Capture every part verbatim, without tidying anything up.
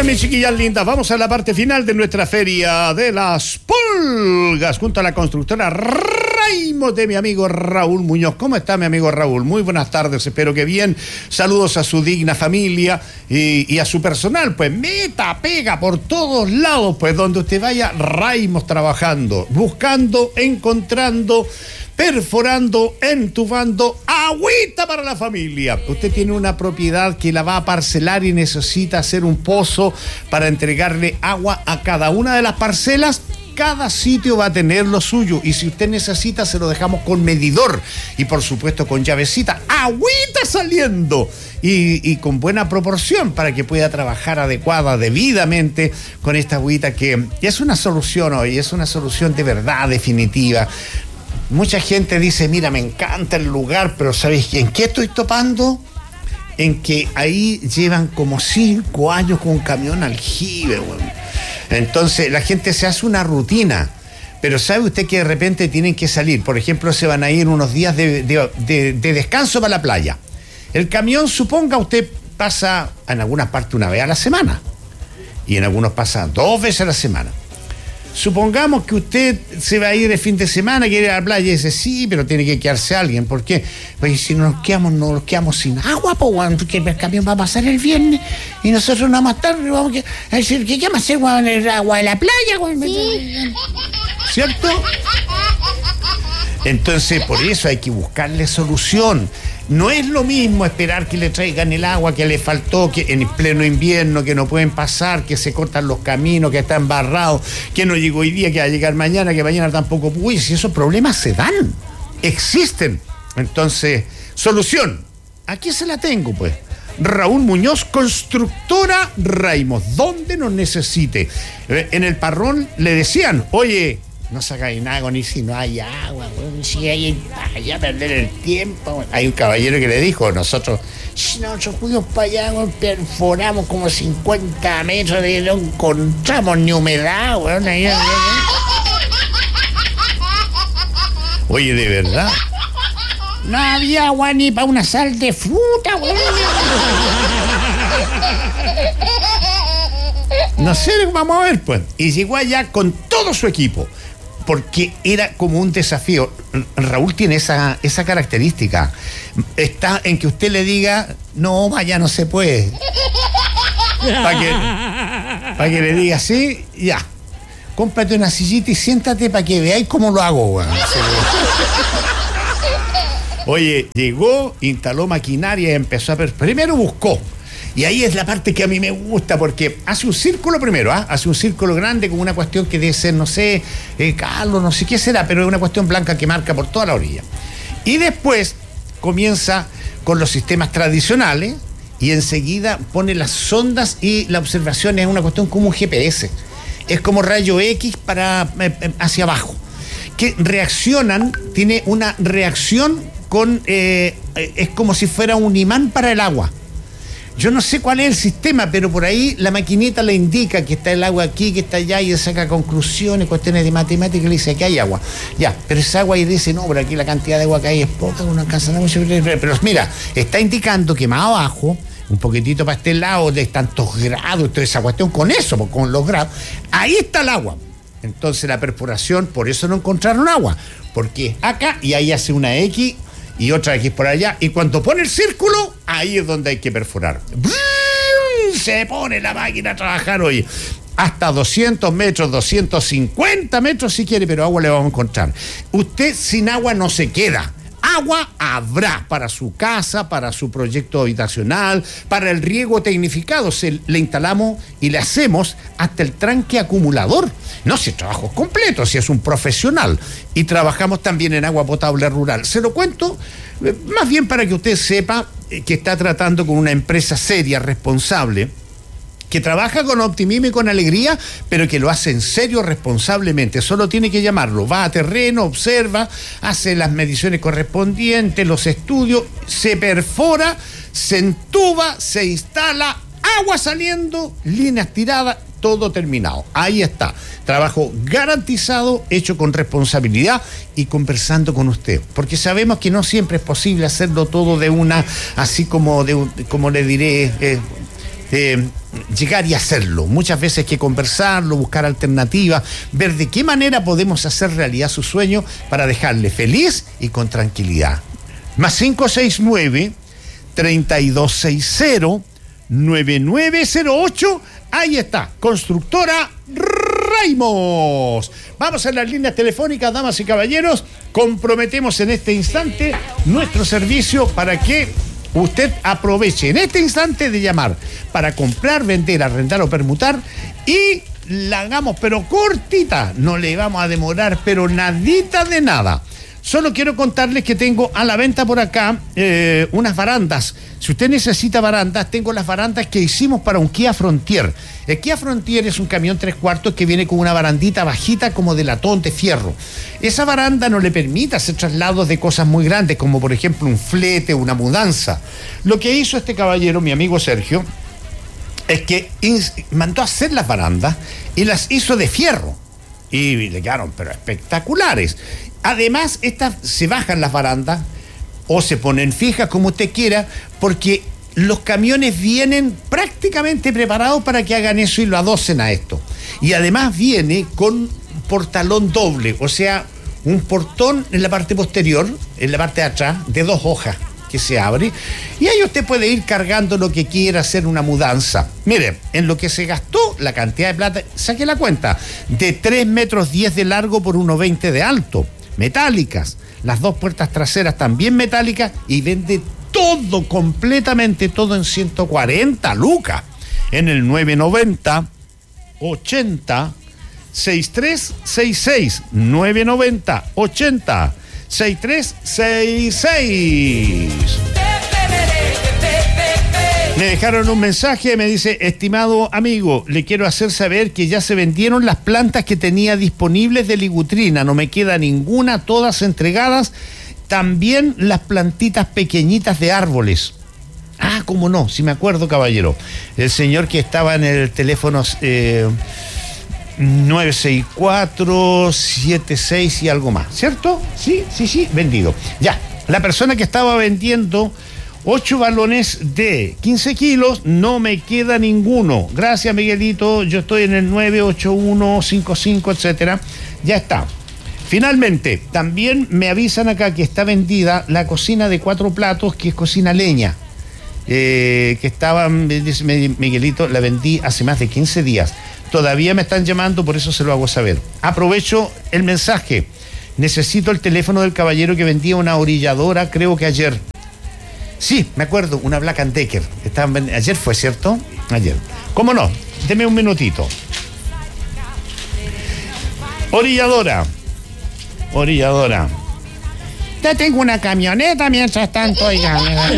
Pues mis chiquillas lindas, vamos a la parte final de nuestra feria de las pulgas junto a la constructora Raimos de mi amigo Raúl Muñoz. ¿Cómo está mi amigo Raúl? Muy buenas tardes, espero que bien. Saludos a su digna familia y, y a su personal. Pues meta, pega por todos lados, pues donde usted vaya, Raimos trabajando, buscando, encontrando, perforando, entubando, agüita para la familia. Usted tiene una propiedad que la va a parcelar y necesita hacer un pozo para entregarle agua a cada una de las parcelas. Cada sitio va a tener lo suyo y si usted necesita se lo dejamos con medidor y por supuesto con llavecita, agüita saliendo y, y con buena proporción para que pueda trabajar adecuada, debidamente con esta agüita que es una solución hoy, es una solución de verdad definitiva. Mucha gente dice, mira, me encanta el lugar, pero ¿sabes en qué estoy topando? En que ahí llevan como cinco años con un camión aljibe, güey. Entonces la gente se hace una rutina, pero sabe usted que de repente tienen que salir, por ejemplo, se van a ir unos días de, de, de, de descanso para la playa. El camión, suponga usted, pasa en algunas partes una vez a la semana y en algunos pasa dos veces a la semana. Supongamos que usted se va a ir de fin de semana, quiere ir a la playa y dice, sí, pero tiene que quedarse alguien. ¿Por qué? Porque si nos quedamos, nos quedamos sin agua, po, porque el camión va a pasar el viernes y nosotros nada más tarde vamos a decir, ¿qué vamos a hacer con el agua de la playa? Sí. ¿Cierto? Entonces, por eso hay que buscarle solución. No es lo mismo esperar que le traigan el agua que le faltó, que en pleno invierno, que no pueden pasar, que se cortan los caminos, que está embarrado, que no llegó hoy día, que va a llegar mañana, que mañana tampoco. Uy, si esos problemas se dan, existen. Entonces, solución. Aquí se la tengo, pues. Raúl Muñoz, constructora Raimos, donde nos necesite. En el Parrón le decían, oye, no sacáis nada ni si no hay agua, si hay allá perder el tiempo. Hay un caballero que le dijo, nosotros, si nosotros fuimos para allá, perforamos como cincuenta metros y no encontramos ni humedad, weón. Oye, de verdad, no había agua ni para una sal de fruta, weón. No sé, vamos a ver, pues. Y llegó allá con todo su equipo, porque era como un desafío. Raúl tiene esa, esa característica. Está en que usted le diga, no, vaya, no se puede. Para que, para que le diga, sí, ya. Cómprate una sillita y siéntate para que veáis cómo lo hago, güey. Oye, llegó, instaló maquinaria y empezó a... Primero buscó. Y ahí es la parte que a mí me gusta, porque hace un círculo primero, ¿ah? Hace un círculo grande con una cuestión que debe ser, no sé, eh, Carlos, no sé qué será, pero es una cuestión blanca que marca por toda la orilla. Y después comienza con los sistemas tradicionales y enseguida pone las sondas y la observación es una cuestión como un G P S. Es como rayo X para eh, hacia abajo, que reaccionan, tiene una reacción con, eh, es como si fuera un imán para el agua. Yo no sé cuál es el sistema, pero por ahí la maquinita le indica que está el agua aquí, que está allá, y le saca conclusiones, cuestiones de matemáticas, y le dice que hay agua. Ya, pero esa agua y dice, no, pero aquí la cantidad de agua que hay es poca, no alcanza nada mucho. Pero mira, está indicando que más abajo, un poquitito para este lado, de tantos grados, toda esa cuestión, con eso, con los grados, ahí está el agua. Entonces la perforación, por eso no encontraron agua, porque acá, y ahí hace una X, y otra X por allá, y cuando pone el círculo, ahí es donde hay que perforar. Se pone la máquina a trabajar hoy. Hasta doscientos metros, doscientos cincuenta metros si quiere, pero agua le vamos a encontrar. Usted sin agua no se queda. Agua habrá para su casa, para su proyecto habitacional, para el riego tecnificado. Se, le instalamos y le hacemos hasta el tranque acumulador. No, si el trabajo es completo, si es un profesional. Y trabajamos también en agua potable rural. Se lo cuento eh, más bien para que usted sepa eh, que está tratando con una empresa seria, responsable, que trabaja con optimismo y con alegría, pero que lo hace en serio, responsablemente. Solo tiene que llamarlo, va a terreno, observa, hace las mediciones correspondientes, los estudios, se perfora, se entuba, se instala, agua saliendo, líneas tiradas, todo terminado. Ahí está, trabajo garantizado, hecho con responsabilidad y conversando con usted, porque sabemos que no siempre es posible hacerlo todo de una, así como, de un, como le diré... Eh, Eh, llegar y hacerlo. Muchas veces hay que conversarlo, buscar alternativas, ver de qué manera podemos hacer realidad su sueño para dejarle feliz y con tranquilidad. Más cinco seis nueve, treinta y dos sesenta, nueve nueve cero ocho. Ahí está, Constructora Raimos. Vamos a las líneas telefónicas, damas y caballeros. Comprometemos en este instante nuestro servicio para que usted aproveche en este instante de llamar para comprar, vender, arrendar o permutar y la hagamos pero cortita. No le vamos a demorar pero nadita de nada. Solo quiero contarles que tengo a la venta por acá eh, unas barandas. Si usted necesita barandas, tengo las barandas que hicimos para un Kia Frontier. El Kia Frontier es un camión tres cuartos que viene con una barandita bajita como de latón de fierro. Esa baranda no le permite hacer traslados de cosas muy grandes, como por ejemplo un flete o una mudanza. Lo que hizo este caballero, mi amigo Sergio, es que mandó a hacer las barandas y las hizo de fierro. Y le quedaron pero espectaculares. Además, estas se bajan las barandas o se ponen fijas como usted quiera, porque los camiones vienen prácticamente preparados para que hagan eso y lo adocen a esto. Y además viene con portalón doble, o sea, un portón en la parte posterior, en la parte de atrás, de dos hojas que se abre, y ahí usted puede ir cargando lo que quiera, hacer una mudanza. Mire, en lo que se gastó la cantidad de plata, saque la cuenta, de tres metros diez de largo por uno veinte de alto, metálicas, las dos puertas traseras también metálicas, y vende todo, completamente todo en ciento cuarenta lucas, en el nueve noventa, ochenta, sesenta y tres sesenta y seis, nueve noventa, ochenta, sesenta y tres sesenta y seis. Me dejaron un mensaje, me dice: estimado amigo, le quiero hacer saber que ya se vendieron las plantas que tenía disponibles de ligutrina, no me queda ninguna, todas entregadas, también las plantitas pequeñitas de árboles. Ah, cómo no, si me acuerdo, caballero, el señor que estaba en el teléfono eh, nueve seis cuatro, siete seis y algo más, ¿cierto? Sí, sí, sí, vendido. Ya, la persona que estaba vendiendo ocho balones de quince kilos, no me queda ninguno. Gracias, Miguelito, yo estoy en el nueve ocho uno cinco cinco, etcétera. Ya está. Finalmente, también me avisan acá que está vendida la cocina de cuatro platos, que es cocina leña. Eh, que estaba, dice Miguelito, la vendí hace más de quince días. Todavía me están llamando, por eso se lo hago saber. Aprovecho el mensaje. Necesito el teléfono del caballero que vendía una orilladora, creo que ayer. Sí, me acuerdo, una Black and Decker. Estaban, ayer fue, ¿cierto? Ayer. ¿Cómo no? Deme un minutito. Orilladora. Orilladora. Ya tengo una camioneta mientras tanto, oiga.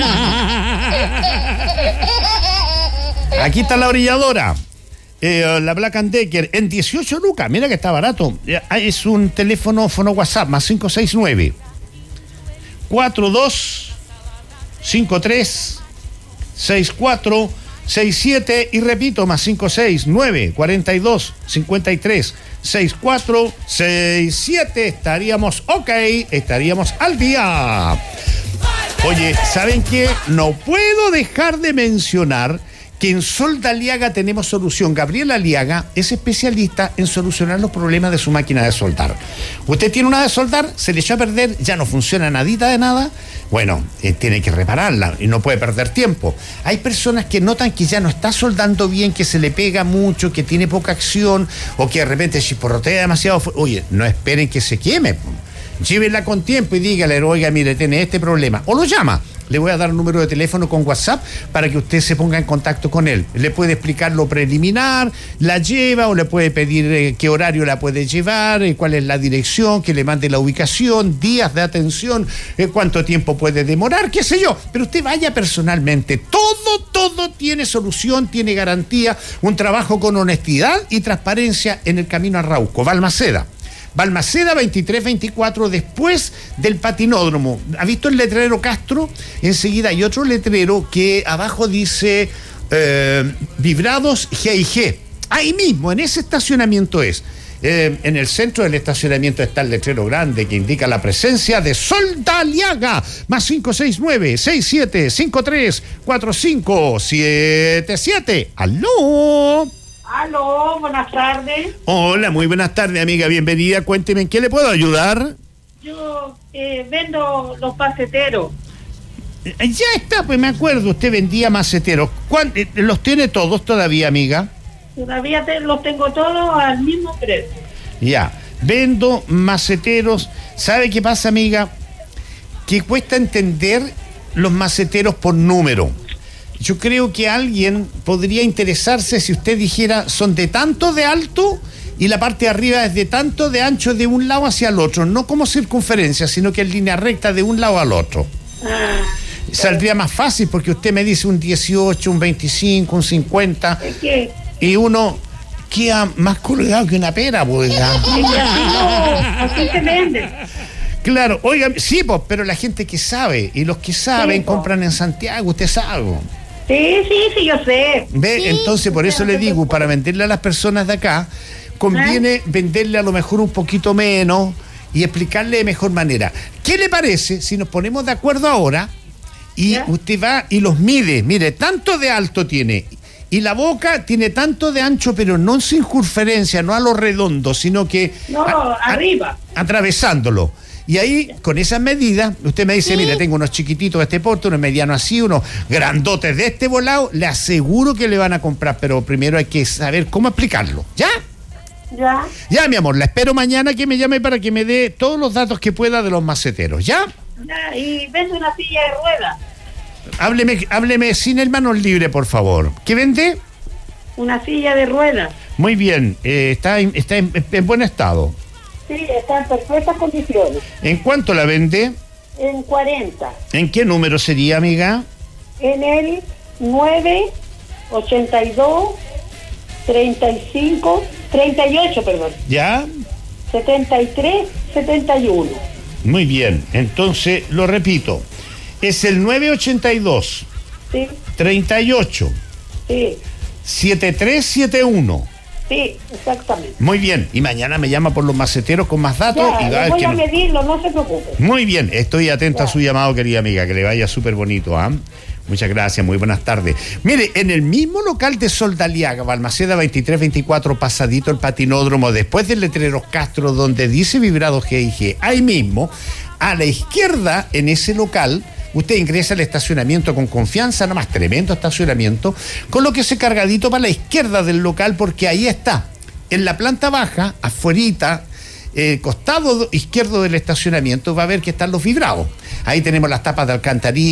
Aquí está la orilladora. Eh, la Black and Decker en dieciocho lucas. Mira que está barato. Es un teléfono fono WhatsApp más cinco seis nueve, cuatro dos cinco tres, seis cuatro seis siete y repito, más cinco seis nueve, cuarenta y dos, cincuenta y tres, sesenta y cuatro sesenta y siete. Estaríamos ok, estaríamos al día. Oye, ¿saben qué? No puedo dejar de mencionar que en Solda Aliaga tenemos solución. Gabriel Aliaga es especialista en solucionar los problemas de su máquina de soldar. Usted tiene una de soldar, se le echó a perder, ya no funciona nadita de nada. Bueno, eh, tiene que repararla y no puede perder tiempo. Hay personas que notan que ya no está soldando bien, que se le pega mucho, que tiene poca acción o que de repente chisporrotea demasiado. Oye, no esperen que se queme. Llévenla con tiempo y dígale: oiga, mire, tiene este problema. O lo llama. Le voy a dar un número de teléfono con WhatsApp para que usted se ponga en contacto con él. Le puede explicar lo preliminar, la lleva, o le puede pedir eh, qué horario la puede llevar, eh, cuál es la dirección, que le mande la ubicación, días de atención, eh, cuánto tiempo puede demorar, qué sé yo. Pero usted vaya personalmente. Todo, todo tiene solución, tiene garantía, un trabajo con honestidad y transparencia en el camino a Rauco, Balmaceda. Balmaceda veintitrés veinticuatro, después del patinódromo. ¿Ha visto el letrero Castro? Enseguida hay otro letrero que abajo dice eh, Vibrados G y G. Ahí mismo, en ese estacionamiento es. Eh, en el centro del estacionamiento está el letrero grande que indica la presencia de Soldaliaga. Más cinco seis nueve, seis siete cinco tres, cuatro cinco siete siete. ¡Aló! Aló, buenas tardes. Hola, muy buenas tardes, amiga. Bienvenida. Cuénteme, ¿en qué le puedo ayudar? Yo eh, vendo los maceteros. Eh, Ya está, pues me acuerdo. Usted vendía maceteros. ¿Cuán- eh, ¿Los tiene todos todavía, amiga? Todavía te- los tengo todos al mismo precio. Ya, vendo maceteros. ¿Sabe qué pasa, amiga? Que cuesta entender los maceteros por número. Yo creo que alguien podría interesarse si usted dijera, son de tanto de alto y la parte de arriba es de tanto de ancho de un lado hacia el otro, no como circunferencia, sino que en línea recta de un lado al otro. Ah, Saldría más fácil porque usted me dice un dieciocho, un veinticinco, un cincuenta es que, y uno queda más colgado que una pera, pues. es que así, no, así se vende. Claro, oiga, sí, pues, pero la gente que sabe, y los que saben Sí, po. compran en Santiago, usted sabe. Sí, sí, sí, yo sé. ¿Ve? Sí, Entonces, por sí, eso no le te digo, preocupes. para venderle a las personas de acá, conviene venderle a lo mejor un poquito menos y explicarle de mejor manera. ¿Qué le parece si nos ponemos de acuerdo ahora y ¿Ya? usted va y los mide? Mire, tanto de alto tiene y la boca tiene tanto de ancho, pero no en circunferencia, no a lo redondo, sino que No, a- a- arriba. atravesándolo. Y ahí, con esas medidas, usted me dice, mire, tengo unos chiquititos de este porte, unos medianos así, unos grandotes de este volado, le aseguro que le van a comprar, pero primero hay que saber cómo explicarlo. ¿Ya? Ya, Ya, mi amor, la espero mañana que me llame para que me dé todos los datos que pueda de los maceteros. ¿Ya? ya, y vendo una silla de ruedas. Hábleme, hábleme sin el manos libre, por favor. ¿Qué vende? Una silla de ruedas. Muy bien, eh, está, en, está en, en buen estado. Sí, está en perfectas condiciones. ¿En cuánto la vende? En cuarenta. ¿En qué número sería, amiga? En el nueve ochenta y dos treinta y cinco treinta y ocho, perdón. ¿Ya? setenta y tres setenta y uno. Muy bien, entonces lo repito. Es el nueve ochenta y dos, Sí, treinta y ocho, sí, setenta y tres setenta y uno. sí, exactamente. Muy bien, y mañana me llama por los maceteros con más datos Ya, y va a le ver voy que a no- medirlo, no se preocupe. Muy bien, estoy atento a Ya. su llamado, querida amiga, que le vaya súper bonito, ¿ah? Muchas gracias, muy buenas tardes. Mire, en el mismo local de Soldaliaga, Balmaceda veintitrés veinticuatro, pasadito el patinódromo, después del letrero Castro, donde dice vibrado G I G, ahí mismo, a la izquierda, en ese local, usted ingresa al estacionamiento con confianza, nomás tremendo estacionamiento, con lo que se cargadito para la izquierda del local, porque ahí está, en la planta baja, afuerita, eh, costado izquierdo del estacionamiento, va a ver que están los vibrados. Ahí tenemos las tapas de alcantarilla.